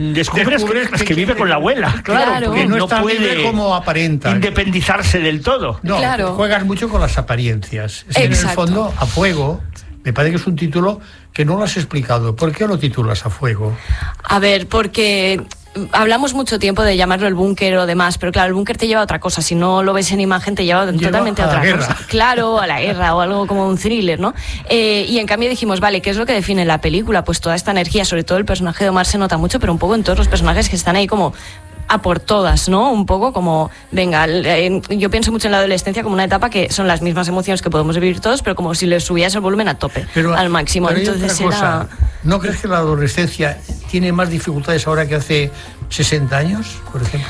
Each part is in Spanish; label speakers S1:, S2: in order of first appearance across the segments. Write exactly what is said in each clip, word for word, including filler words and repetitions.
S1: descubres, descubres que, que, que vive con la abuela, claro,
S2: claro.
S1: que
S3: no,
S1: no
S3: es tan
S1: puede
S3: libre como aparenta.
S1: Independizarse del todo.
S3: No,
S2: claro.
S3: Juegas mucho con las apariencias. Es en el fondo, A Fuego, me parece que es un título que no lo has explicado. ¿Por qué lo titulas A Fuego?
S2: A ver, porque hablamos mucho tiempo de llamarlo el búnker o demás, pero claro, el búnker te lleva a otra cosa. Si no lo ves en imagen, te lleva, lleva totalmente a, a otra
S3: guerra.
S2: cosa. Claro, a la guerra o algo como un thriller, ¿no? Eh, y en cambio dijimos, vale, ¿qué es lo que define la película? Pues toda esta energía, sobre todo el personaje de Omar se nota mucho, pero un poco en todos los personajes que están ahí como a por todas, ¿no? Un poco como, venga, eh, yo pienso mucho en la adolescencia como una etapa que son las mismas emociones que podemos vivir todos, pero como si le subías el volumen a tope,
S3: pero,
S2: al máximo.
S3: Pero
S2: entonces
S3: hay otra cosa.
S2: era...
S3: ¿No crees que la adolescencia tiene más dificultades ahora que hace sesenta años, por ejemplo?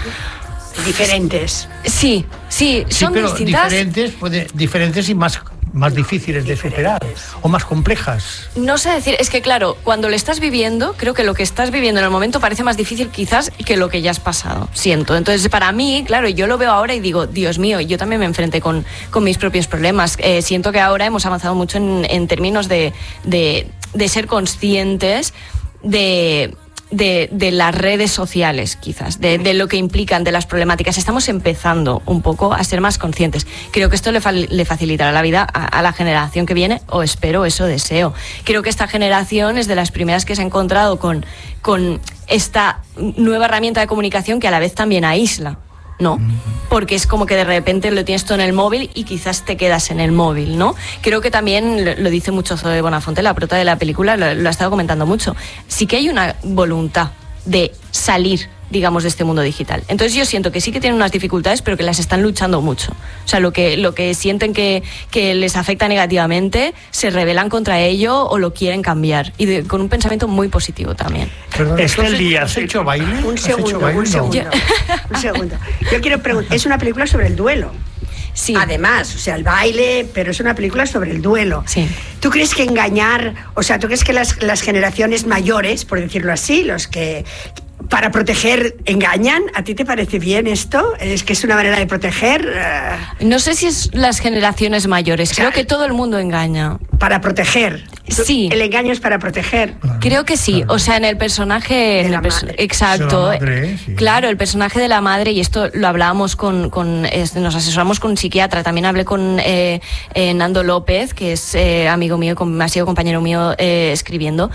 S4: Diferentes.
S2: Sí, sí,
S3: Sí,
S2: son
S3: pero
S2: distintas.
S3: diferentes, puede, diferentes y más, más difíciles de superar o más complejas.
S2: No sé decir, es que claro, cuando lo estás viviendo, creo que lo que estás viviendo en el momento parece más difícil quizás que lo que ya has pasado, siento. Entonces, para mí, claro, yo lo veo ahora y digo, Dios mío, yo también me enfrenté con, con mis propios problemas. Eh, siento que ahora hemos avanzado mucho en, en términos de, de, de ser conscientes de... De, de las redes sociales, quizás, de, de lo que implican, de las problemáticas. Estamos empezando un poco a ser más conscientes. Creo que esto le, fa le facilitará la vida a, a la generación que viene, o espero, eso deseo. Creo que esta generación es de las primeras que se ha encontrado con, con esta nueva herramienta de comunicación que a la vez también aísla, ¿no? Porque es como que de repente lo tienes todo en el móvil y quizás te quedas en el móvil, ¿no? Creo que también lo, lo dice mucho Zoe Bonafonte, la prota de la película, lo, lo ha estado comentando mucho. Sí que hay una voluntad de salir, digamos, de este mundo digital. Entonces yo siento que sí que tienen unas dificultades, pero que las están luchando mucho. O sea, lo que, lo que sienten que, que les afecta negativamente, se rebelan contra ello o lo quieren cambiar. Y de, con un pensamiento muy positivo tamén.
S3: Perdón,
S1: Es que el día...
S3: ¿Has hecho baile?
S4: Un
S3: ¿Has
S4: segundo,
S3: hecho baile?
S4: un segundo.
S3: No.
S4: Un segundo. Yo quiero preguntar, es una película sobre el duelo.
S2: Sí.
S4: Además, o sea, el baile, pero es una película sobre el duelo.
S2: Sí.
S4: ¿Tú crees que engañar, o sea, tú crees que las, las generaciones mayores, por decirlo así, los que para proteger engañan? ¿A ti te parece bien esto? ¿Es que es una manera de proteger? Uh...
S2: No sé si es las generaciones mayores,
S4: o sea,
S2: creo que todo el mundo engaña.
S4: Para proteger.
S2: Sí.
S4: El engaño es para proteger.
S3: Claro,
S2: Creo que sí,
S3: claro.
S2: O sea, en el personaje... En
S4: la
S2: el perso
S4: madre.
S2: Exacto.
S3: De la madre, sí.
S2: Claro, el personaje de la madre, y esto lo hablábamos con... con este, nos asesoramos con un psiquiatra, también hablé con eh, eh, Nando López, que es eh, amigo mío, ha sido compañero mío eh, escribiendo,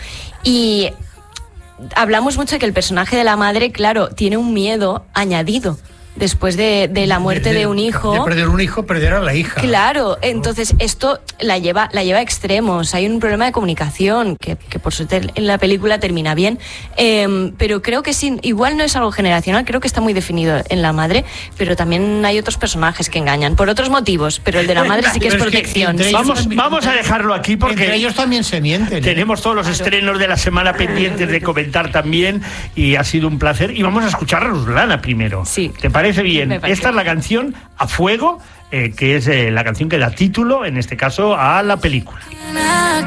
S2: y hablamos mucho de que el personaje de la madre, claro, tiene un miedo añadido. Después de, de la muerte de, de, de un hijo...
S3: De perder un hijo, perder a la hija.
S2: Claro, entonces esto la lleva, la lleva a extremos. Hay un problema de comunicación, que, que por suerte en la película termina bien, eh, pero creo que sí, igual no es algo generacional, creo que está muy definido en la madre, pero también hay otros personajes que engañan, por otros motivos, pero el de la madre sí que es
S3: Pero es que
S2: protección.
S3: entre
S2: Sí.
S3: ellos
S1: Vamos,
S3: también-
S1: vamos a dejarlo aquí porque...
S3: Entre ellos también se mienten. ¿eh?
S1: Tenemos todos los estrenos de la semana pendientes de comentar también y ha sido un placer. Y vamos a escuchar a Ruslana primero.
S2: Sí.
S1: ¿Te parece bien?
S2: Me parece.
S1: Esta es la canción A Fuego, eh, que es eh, la canción que da título, en este caso, a la película.